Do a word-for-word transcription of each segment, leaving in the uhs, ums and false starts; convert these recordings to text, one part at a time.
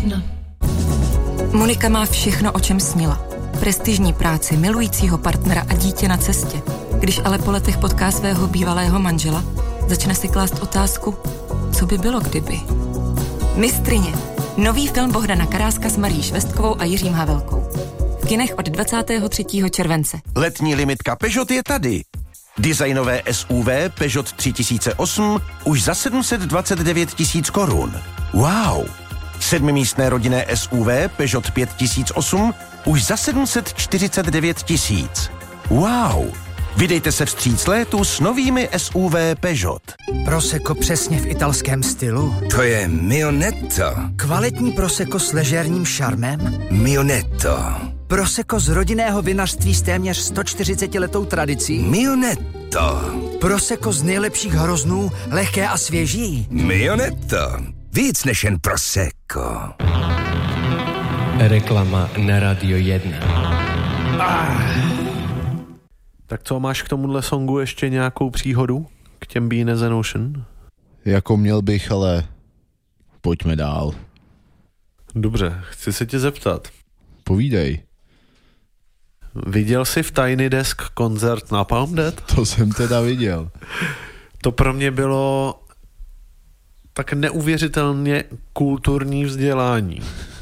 jedna. Monika má všechno, o čem snila. Prestižní práci, milujícího partnera a dítě na cestě. Když ale po letech potká svého bývalého manžela, začne si klást otázku, co by bylo kdyby. Mistryně. Nový film Bohdana Karáska s Marí Švestkovou a Jiřím Havelkou. V kinech od dvacátého třetího července. Letní limitka Peugeot je tady. Designové S U V Peugeot tři tisíce osm už za sedm set dvacet devět tisíc korun. Wow! Sedmimístné rodinné S U V Peugeot pět tisíc osm už za sedm set čtyřicet devět tisíc. Wow! Vydejte se vstříc létu s novými S U V Peugeot. Prosecco přesně v italském stylu. To je Mionetto. Kvalitní Prosecco s ležérním šarmem. Mionetto. Prosecco z rodinného vinařství s téměř sto čtyřicetiletou tradicí. Mionetto. Prosecco z nejlepších hroznů, lehké a svěží. Mionetto. Víc než jen Prosecco. Reklama na Radio jedna. Ah. Tak co, máš k tomuhle songu ještě nějakou příhodu? K těm Being as an Ocean? Jako měl bych, ale pojďme dál. Dobře, chci se tě zeptat. Povídej. Viděl jsi v Tiny Desk koncert na Palm Dead? To jsem teda viděl. To pro mě bylo tak neuvěřitelně kulturní vzdělání.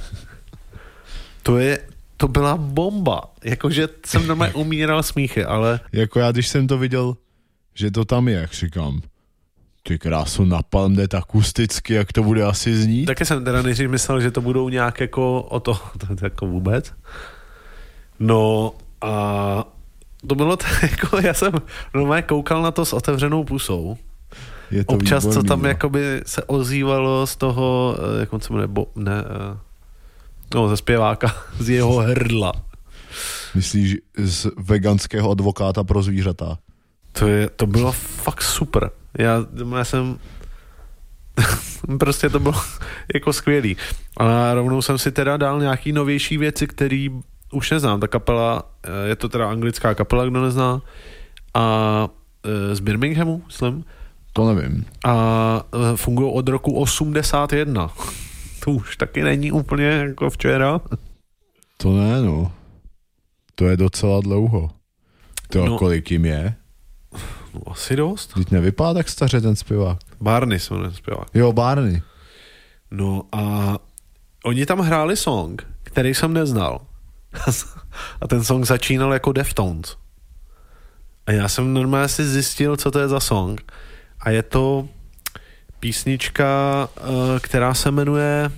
To je, to byla bomba. Jakože jsem normálně umíral smíchy, ale... Jako já, když jsem to viděl, že to tam je, jak říkám, ty krásu, na Palm Dead akusticky, jak to bude asi znít. Taky jsem teda nejdřív myslel, že to budou nějak jako o to, to jako vůbec. No a to bylo tak, jako já jsem normálně koukal na to s otevřenou pusou. Je to občas, výborný, co tam no. jakoby se ozývalo z toho, jak on se jmenuje, bo, ne, no ze zpěváka, z jeho hrdla. Myslíš z veganského advokáta pro zvířata? To, je, to bylo fakt super. Já, já jsem prostě to bylo jako skvělý. A rovnou jsem si teda dal nějaký novější věci, který už neznám. Ta kapela, je to teda anglická kapela, kdo nezná, a z Birminghamu, myslím. To nevím. A fungují od roku osmdesát jedna. To už taky není úplně jako včera. To ne, no. To je docela dlouho. To no, kolik jim je? No asi dost. Teď nevypadá tak staře ten zpěvák. Barney se jmenuje zpěvák. Jo, Barney. No a oni tam hráli song, který jsem neznal. A ten song začínal jako Deftones. A já jsem normálně si zjistil, co to je za song. A je to písnička, která se jmenuje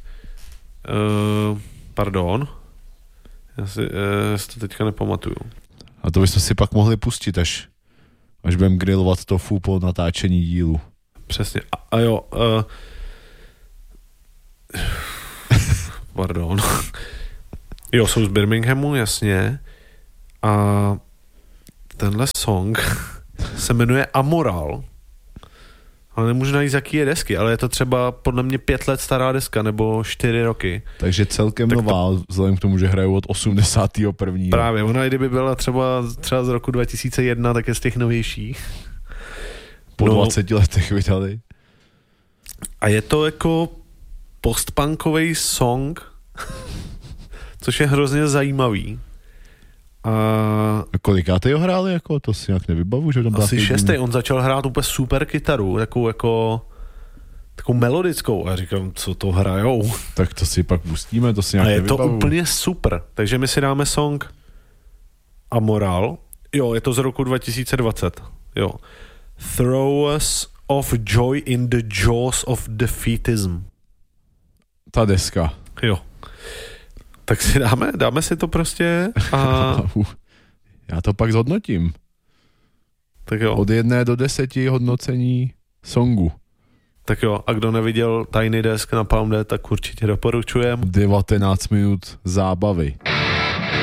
uh, pardon, já si, uh, si to teďka nepamatuju. A to bychom si pak mohli pustit, až, až budeme grillovat tofu po natáčení dílu. Přesně. A, a jo, uh, pardon. Jo, jsou z Birminghamu, jasně. A tenhle song se jmenuje Amoral. Ale nemůžu najít, z jaký je desky, ale je to třeba podle mě pět let stará deska, nebo čtyři roky. Takže celkem tak nová, to... vzhledem k tomu, že hrajou od osmdesátého prvního Právě, ona kdyby byla třeba, třeba z roku dva tisíce jedna, tak je z těch novějších. Po no, dvaceti letech vydali. A je to jako postpunkový song, což je hrozně zajímavý. A, a kolikátej ho hráli, jako to si nějak nevybavu, že tam asi šestý, on začal hrát úplně super kytaru, takovou jako takovou melodickou, a říkám, co to hrajou. Tak to si pak pustíme, to si nějak a je nevybavu. To úplně super, takže my si dáme song Amoral, jo, je to z roku dva tisíce dvacet, jo. Throw us of joy in the jaws of defeatism. Ta deska. Jo. Tak si dáme, dáme si to prostě a... Já to pak zhodnotím. Tak jo. Od jedné do deseti hodnocení songu. Tak jo, a kdo neviděl Tiny Desk na Palm Dead, tak určitě doporučujem. devatenáct minut zábavy.